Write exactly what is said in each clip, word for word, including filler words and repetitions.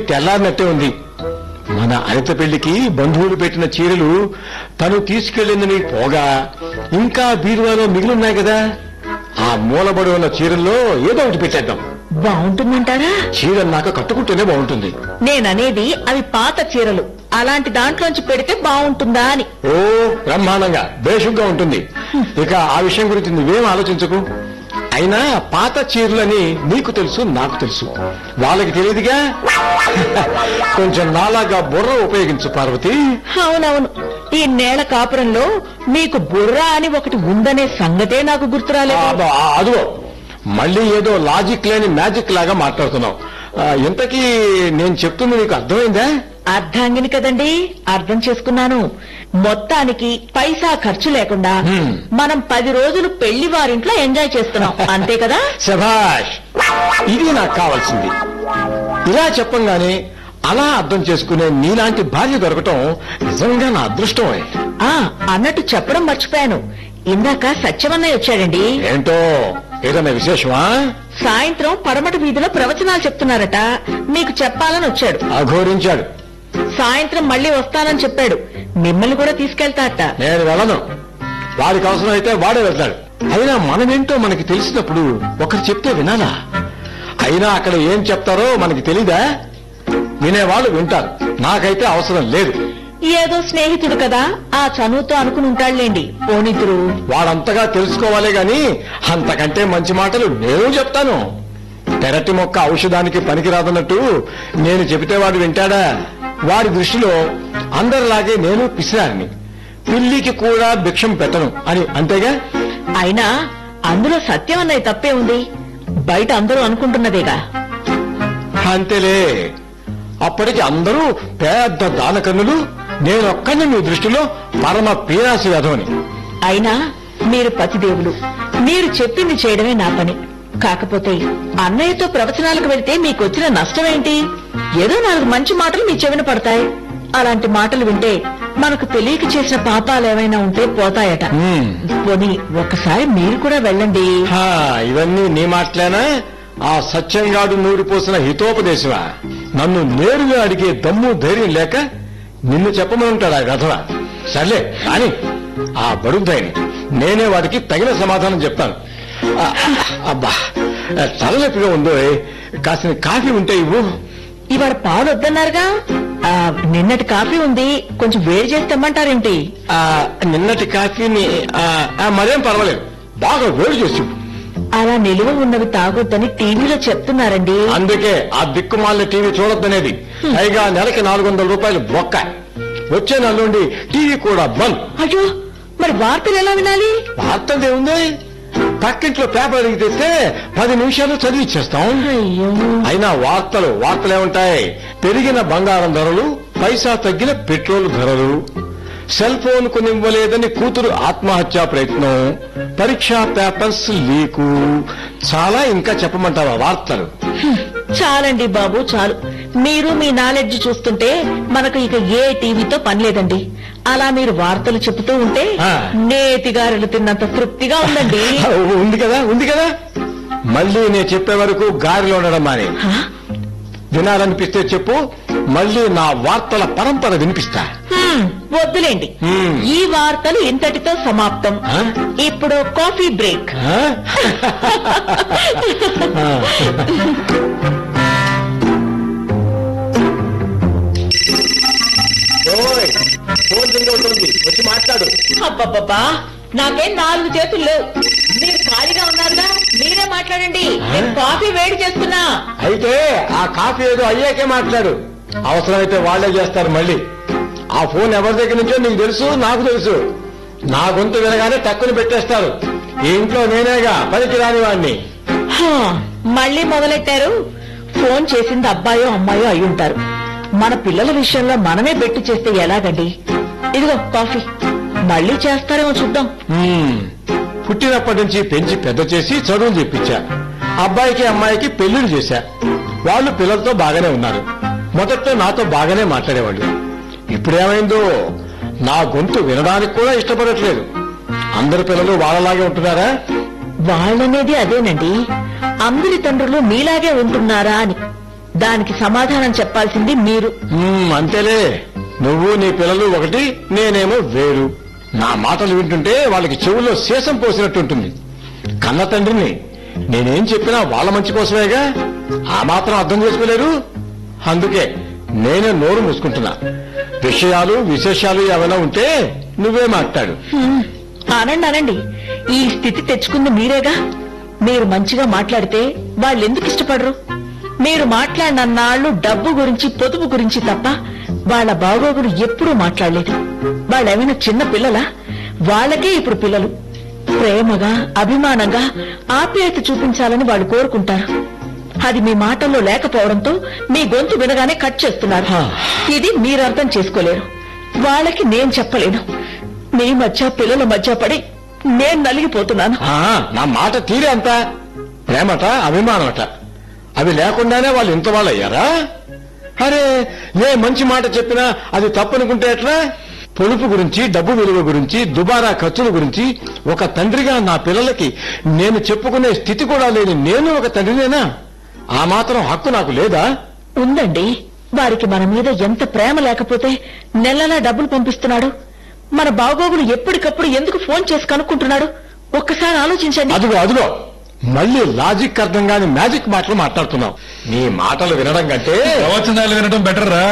తెల్లారినట్టే ఉంది. మన అనిత పెళ్లికి బంధువులు పెట్టిన చీరలు తను తీసుకెళ్లిందని పోగా ఇంకా బీరువాలో మిగిలిన్నాయి కదా, ఆ మూలబడి ఉన్న చీరల్లో ఏదో ఒకటి పెట్టేద్దాం. బాగుంటుందంటారా? చీరన్నాక కట్టుకుంటూనే బాగుంటుంది. నేననేది అవి పాత చీరలు, అలాంటి దాంట్లోంచి పెడితే బాగుంటుందా అని. ఓ బ్రహ్మాండంగా బేషుగ్గా ఉంటుంది. ఇక ఆ విషయం గురించి నువ్వేం ఆలోచించకు. అయినా పాత చీరలని నీకు తెలుసు, నాకు తెలుసు, వాళ్ళకి తెలియదుగా. కొంచెం నాలాగా బుర్ర ఉపయోగించు పార్వతి. అవునవును, ఈ నేల కాపురంలో మీకు బుర్ర అని ఒకటి ఉందనే సంగతే నాకు గుర్తురాలేదు. అదిగో మళ్ళీ ఏదో లాజిక్ లేని మ్యాజిక్ లాగా మాట్లాడుతున్నావు. ఇంతకీ నేను చెప్తుంది నీకు అర్థమైందా? అర్థాంగిని కదండి, అర్థం చేసుకున్నాను. మొత్తానికి పైసా ఖర్చు లేకుండా మనం పది రోజులు పెళ్లి వారింట్లో ఎంజాయ్ చేస్తున్నాం, అంతే కదా? శభాష్, ఇది నాకు కావాల్సింది. ఇలా చెప్పంగానే అలా అర్థం చేసుకునే నీలాంటి భార్య దొరకటం నిజంగా నా అదృష్టం. ఆ అన్నట్టు చెప్పడం మర్చిపోయాను, ఇందాక సత్యమన్నయ్య వచ్చాడండి. ఏంటో ఏదైనా విశేషమా? సాయంత్రం పడమటి వీధిలో ప్రవచనాలు చెప్తున్నారట, మీకు చెప్పాలని వచ్చాడు. అఘోరించాడు. సాయంత్రం మళ్ళీ వస్తానని చెప్పాడు, మిమ్మల్ని కూడా తీసుకెళ్తాట. నేను వెళ్ళను, వాడికి అవసరం అయితే వాడే వెళ్తాడు. అయినా మనమేంటో మనకి తెలిసినప్పుడు ఒకరు చెప్తే వినాలా? అయినా అక్కడ ఏం చెప్తారో మనకి తెలీదా? వినేవాళ్ళు వింటారు, నాకైతే అవసరం లేదు. ఏదో స్నేహితుడు కదా, ఆ చనువుతో అనుకుని ఉంటాడులేండి. పోనితురు వాడంతగా తెలుసుకోవాలే గాని అంతకంటే మంచి మాటలు నేను చెప్తాను. పెరటి మొక్క ఔషధానికి పనికిరాదన్నట్టు నేను చెబితే వాడు వింటాడా? వాడి దృష్టిలో అందరిలాగే నేను పిసినారిని, పిల్లికి కూడా భిక్షం పెట్టను అని, అంతేగా. అయినా అందులో సత్యం అన్నది తప్పే ఉంది, బయట అందరూ అనుకుంటున్నదేగా. అంతేలే, అప్పటికి అందరూ పెద్ద దానకన్నులు, నేనొక్కని మీ దృష్టిలో పరమ పీరాసి వేధవని. అయినా మీరు పతిదేవులు, మీరు చెప్పింది చేయడమే నా పని. కాకపోతే అన్నయ్యతో ప్రవచనాలకు వెళ్తే మీకొచ్చిన నష్టమేంటి? ఏదో నాలుగు మంచి మాటలు మీ చెవిన పడతాయి. అలాంటి మాటలు వింటే మనకు తెలియక చేసిన పాపాలు ఏమైనా ఉంటే పోతాయట. పోనీ ఒక్కసారి మీరు కూడా వెళ్ళండి. ఇవన్నీ నీ మాటలేనా? ఆ సత్యంగాడు నూరిపోసిన హితోపదేశమా? నన్ను నేరుగా అడిగే దమ్ము ధైర్యం లేక నిన్ను చెప్పమనుంటాడా గధవ? సర్లే కానీ ఆ బడుద్దాయిని నేనే వాడికి తగిన సమాధానం చెప్తాను. అబ్బా తలనొప్పిగా ఉందో, కాసిన కాఫీ ఉంటే ఇవ్వు. ఇవాళ పాలు వద్దన్నారుగా, నిన్నటి కాఫీ ఉంది, కొంచెం వేడి చేసి తెమ్మంటారేంటి? నిన్నటి కాఫీని మరేం పర్వాలేదు, బాగా వేడి చేసి. అలా నిలువ ఉన్నవి తాగొద్దని టీవీలో చెప్తున్నారండి. అందుకే ఆ దిక్కుమాలిన టీవీ చూడొద్దనేది. పైగా నెలకి నాలుగు వందల రూపాయలు బొక్క. వచ్చే నెల నుండి టీవీ కూడా బంద్. అయ్యో, మరి వార్తలు ఎలా వినాలి? వార్తలు ఏముంది, పక్కింట్లో పేపర్ అడిగి తెస్తే పది నిమిషాలు చదివిచ్చేస్తాం. అయినా వార్తలు వార్తలు ఏముంటాయి? పెరిగిన బంగారం ధరలు, పైసా తగ్గిన పెట్రోల్ ధరలు, సెల్ ఫోన్ కొనివ్వలేదని కూతురు ఆత్మహత్యా ప్రయత్నం, పరీక్షా పేపర్స్ లీకు, చాలా ఇంకా చెప్పమంటావా వార్తలు? చాలండి బాబు, చాలు. మీరు మీ నాలెడ్జ్ చూస్తుంటే మనకు ఇక ఏ టీవీతో పనిలేదండి. అలా మీరు వార్తలు చెబుతూ ఉంటే నేతిగారెలు తిన్నంత తృప్తిగా ఉందండి. ఉంది కదా ఉంది కదా మళ్ళీ నేను చెప్పే వరకు గారిలో ఉండడం మానే. వినాలనిపిస్తే చెప్పు, మళ్ళీ నా వార్తల పరంపర వినిపిస్తా. వద్దులేండి, ఈ వార్తలు ఇంతటితో సమాప్తం. ఇప్పుడు కాఫీ బ్రేక్. వచ్చి మాట్లాడు. అబ్బబ్బబ్బా, నాకేం నాలుగు చేతులు లేవు. మీరు ఖాళీగా ఉన్నారుగా, మీరే మాట్లాడండి. నేను కాఫీ వేడి చేస్తున్నా. అయితే ఆ కాఫీ ఏదో అయ్యాకే మాట్లాడు. అవసరమైతే వాళ్లే చేస్తారు మళ్ళీ. ఆ ఫోన్ ఎవరి దగ్గర నుంచో నీకు తెలుసు, నాకు తెలుసు. నా గొంతు వినగానే టక్కుని పెట్టేస్తారు. ఈ ఇంట్లో నేనేగా పనికి రాని వాడిని. మళ్ళీ మొదలెట్టారు. ఫోన్ చేసింది అబ్బాయో అమ్మాయో అయి ఉంటారు. మన పిల్లల విషయంలో మనమే బెట్టు చేస్తే ఎలాగండి? ఇదిగో కాఫీ. మళ్ళీ చేస్తారేమో చూద్దాం. పుట్టినప్పటి నుంచి పెంచి పెద్ద చేసి చదువులు చెప్పించా. అబ్బాయికి అమ్మాయికి పెళ్లిళ్ళు చేశా. వాళ్ళు పిల్లలతో బాగానే ఉన్నారు. మొదట్లో నాతో బాగానే మాట్లాడేవాళ్ళు. ఇప్పుడేమైందో, నా గొంతు వినడానికి కూడా ఇష్టపడట్లేదు. అందరి పిల్లలు వాళ్ళలాగే ఉంటున్నారా? వాళ్ళనేది అదేనండి, అందరి తండ్రులు మీలాగే ఉంటున్నారా అని. దానికి సమాధానం చెప్పాల్సింది మీరు. మ్మ్, అంతేలే. నువ్వు నీ పిల్లలు ఒకటి, నేనేమో వేరు. నా మాటలు వింటుంటే వాళ్ళకి చెవుల్లో శేషం పోసినట్టుంటుంది. కన్న తండ్రిని నేనేం చెప్పినా వాళ్ళ మంచి కోసమేగా. ఆ మాత్రం అర్థం చేసుకోలేరు. అందుకే నేనే నోరు మూసుకుంటున్నా. విషయాలు విశేషాలు ఏమైనా ఉంటే నువ్వే మాట్లాడు. హ్మ్, అనండి అనండి. ఈ స్థితి తెచ్చుకుంది మీరేగా. మీరు మంచిగా మాట్లాడితే వాళ్ళెందుకు ఇష్టపడరు? మీరు మాట్లాడినన్నాళ్లు డబ్బు గురించి పొదుపు గురించి తప్ప వాళ్ళ బాగోగులు ఎప్పుడూ మాట్లాడలేదు. వాళ్ళేమైనా చిన్న పిల్లలా? వాళ్ళకే ఇప్పుడు పిల్లలు. ప్రేమగా అభిమానంగా ఆప్యాయత చూపించాలని వాళ్ళు కోరుకుంటారు. అది మీ మాటల్లో లేకపోవడంతో మీ గొంతు వినగానే కట్ చేస్తున్నారు. ఇది మీరు అర్థం చేసుకోలేరు. వాళ్ళకి నేను చెప్పలేను. మీ మధ్య పిల్లల మధ్య పడి నేను నలిగిపోతున్నాను. ఆ, నా మాట తీరే అంత. ప్రేమట అభిమానమట అవి లేకుండానే వాళ్ళు ఇంత వాళ్ళు అయ్యారా? అరే, ఏ మంచి మాట చెప్పినా అది తప్పనుకుంటే ఎట్లా? పొదుపు గురించి, డబ్బు విలువ గురించి, దుబారా ఖర్చుల గురించి ఒక తండ్రిగా నా పిల్లలకి నేను చెప్పుకునే స్థితి కూడా లేని నేను ఒక తండ్రినేనా? ఆ మాత్రం హక్కు నాకు లేదా? ఉందండి. వారికి మన మీద ఎంత ప్రేమ లేకపోతే నెలలా డబ్బులు పంపిస్తున్నాడు? మన బాగోగులు ఎప్పటికప్పుడు ఎందుకు ఫోన్ చేసి కనుక్కుంటున్నాడు? ఒక్కసారి ఆలోచించండి. అదుగో అదుగో మళ్ళీ లాజిక్ అర్థం కాని మ్యాజిక్ మాటలు మాట్లాడుతున్నావు. నీ మాటలు వినడం కంటే ప్రవచనాలు వినడం బెటర్ రా.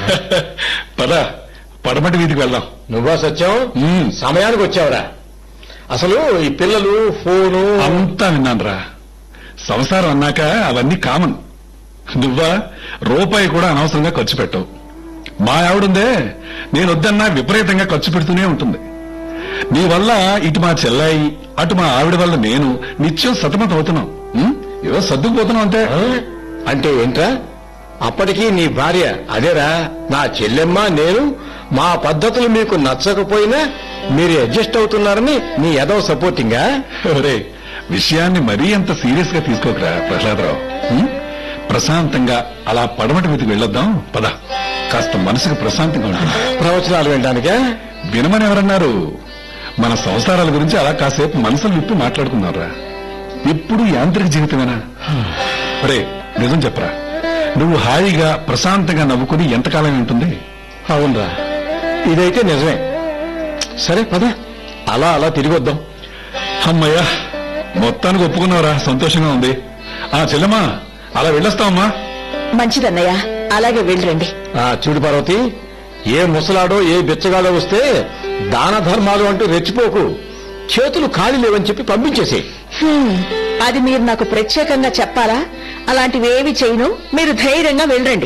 పద, పడమటి వీధికి వెళ్దాం. నువ్వా సత్యం? మ్మ్. సమయానికి వచ్చావురా. అసలు ఈ పిల్లలు ఫోను అంతా విన్నాను రా. సంసారం అన్నాక అవన్నీ కామన్. నువ్వా రూపాయి కూడా అనవసరంగా ఖర్చు పెట్టవు. మా ఆవిడుందే, నేను వద్దన్నా విపరీతంగా ఖర్చు పెడుతూనే ఉంటుంది. నీ వల్ల ఇటు మా చెల్లాయి, అటు మా ఆవిడ వల్ల నేను నిత్యం సతమతం అవుతున్నాం. ఉమ్, ఏదో సర్దుకుపోతున్నాం అంతే. ఆ? అంటే ఏంట్రా? అప్పటికీ నీ భార్య అదేరా, నా చెల్లెమ్మ నేను మా పద్ధతులు మీకు నచ్చకపోయినా మీరు అడ్జస్ట్ అవుతున్నారని నీ ఎదవ సపోర్టింగా? ఒరే, విషయాన్ని మరీ అంత సీరియస్ గా తీసుకోకరా ప్రహ్లాదరావు. ఉమ్, ప్రశాంతంగా అలా పడమటి మీదకి వెళ్ళొద్దాం. పద, కాస్త మనసుకు ప్రశాంతంగా ఉంటుంది. ప్రవచనాలు వినడానికా? వినమని ఎవరన్నారు? మన సంసారాల గురించి అలా కాసేపు మనసులు విప్పి మాట్లాడుకున్నారా? ఎప్పుడు యాంత్రిక జీవితమేనా? ఒరే, నిజం చెప్పరా, నువ్వు హాయిగా ప్రశాంతంగా నవ్వుకుని ఎంతకాలం ఉంటుంది? అవునరా, ఇదైతే నిజమే. సరే పద, అలా అలా తిరిగి వద్దాం. అమ్మయ్యా, మొత్తానికి ఒప్పుకున్నావురా, సంతోషంగా ఉంది. ఆ చెల్లెమ్మా, అలా వెళ్ళొస్తావమ్మా. మంచిదన్నయ్య, అలాగే వెళ్ళండి. ఆ చూడు పార్వతి, ఏ ముసలాడో ఏ బిచ్చగాడో వస్తే దాన ధర్మాలు అంటూ రెచ్చిపోకు. చేతులు ఖాళీ లేవని చెప్పి పంపించేసే. హ్మ్, అది మీరు నాకు ప్రత్యేకంగా చెప్పాలా? అలాంటివేవి చేయను. మీరు ధైర్యంగా వెళ్ళండి.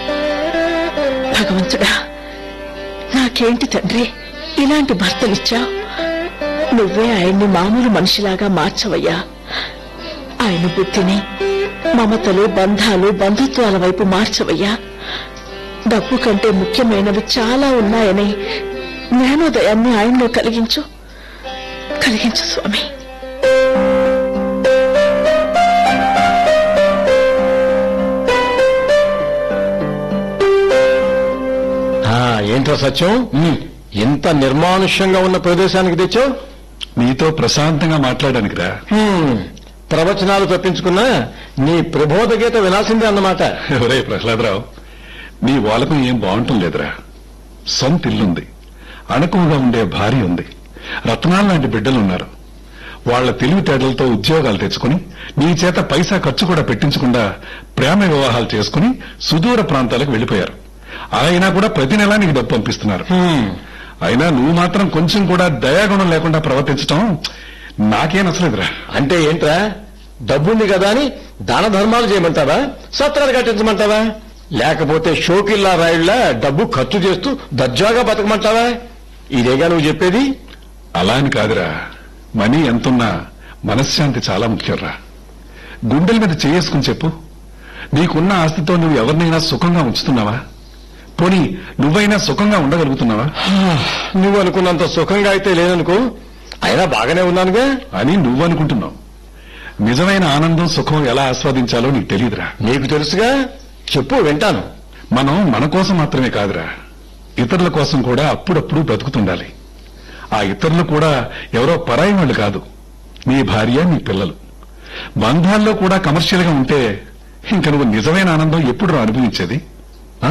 భగవంతుడా, నాకేంటి తండ్రి ఇలాంటి భర్తలిచ్చా? నువ్వే ఆయన్ని మామూలు మనిషిలాగా మార్చవయ్యా. ఆయన బుద్ధిని, మమతలు, బంధాలు, బంధుత్వాల వైపు మార్చవయ్యా. డబ్బు కంటే ముఖ్యమైనవి చాలా ఉన్నాయని జ్ఞానోదయాన్ని ఆయనలో కలిగించు కలిగించు స్వామి. ఏంట్రా సత్యం, ఇంత నిర్మానుష్యంగా ఉన్న ప్రదేశానికి తెచ్చావు? నీతో ప్రశాంతంగా మాట్లాడడానికి రా. హ్మ్, ప్రవచనాలు తప్పించుకున్నా నీ ప్రబోధ గీత వినాల్సిందే అన్నమాట. ఎవరే ప్రహ్లాదరావు, నీ వాళ్ళకం ఏం బాగుంటం లేదురా. సొంత ఇల్లుంది, అణకువగా ఉండే భార్య ఉంది, రత్నాలు లాంటి బిడ్డలున్నారు. వాళ్ల తెలివితేటలతో ఉద్యోగాలు తెచ్చుకుని నీ చేత పైసా ఖర్చు కూడా పెట్టించకుండా ప్రేమ వివాహాలు చేసుకుని సుదూర ప్రాంతాలకు వెళ్లిపోయారు. అయినా కూడా ప్రతి నెలా నీకు డబ్బు పంపిస్తున్నారు. అయినా నువ్వు మాత్రం కొంచెం కూడా దయాగుణం లేకుండా ప్రవర్తించటం నాకేం నచ్చలేదురా. అంటే ఏంట్రా, డబ్బుంది కదా అని దాన ధర్మాలు చేయమంటావా? సత్రాలు కట్టించమంటావా? లేకపోతే షోకిల్లా రాయుళ్లా డబ్బు ఖర్చు చేస్తూ దర్జాగా బతకమంటావా? ఇదేగా నువ్వు చెప్పేది? అలా అని కాదురా, మనీ ఎంతున్నా మనశ్శాంతి చాలా ముఖ్యంరా. గుండెల మీద చేసుకుని చెప్పు, నీకున్న ఆస్తితో నువ్వు ఎవరినైనా సుఖంగా ఉంచుతున్నావా? పోనీ నువ్వైనా సుఖంగా ఉండగలుగుతున్నావా? నువ్వు అనుకున్నంత సుఖంగా అయితే లేదనుకో, అయినా బాగానే ఉన్నానుగా అని నువ్వు అనుకుంటున్నావు. నిజమైన ఆనందం, సుఖం ఎలా ఆస్వాదించాలో నీకు తెలియదురా. నీకు తెలుసుగా, చెప్పు వింటాను. మనం మన కోసం మాత్రమే కాదురా, ఇతరుల కోసం కూడా అప్పుడప్పుడు బ్రతుకుతుండాలి. ఆ ఇతరులు కూడా ఎవరో పరాయి వాళ్ళు కాదు, నీ భార్య, నీ పిల్లలు. బంధాల్లో కూడా కమర్షియల్ గా ఉంటే ఇంక నువ్వు నిజమైన ఆనందం ఎప్పుడు రా అనుభవించేది?